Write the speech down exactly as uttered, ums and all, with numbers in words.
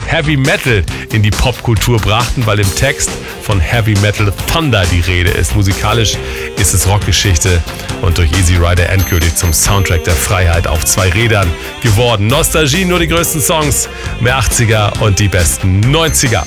Heavy Metal in die Popkultur brachten, weil im Text von Heavy Metal Thunder die Rede ist. Musikalisch ist es Rockgeschichte und durch Easy Rider endgültig zum Soundtrack der Freiheit auf zwei Rädern geworden. Nostalgie, nur die größten Songs, mehr achtziger und die besten neunziger.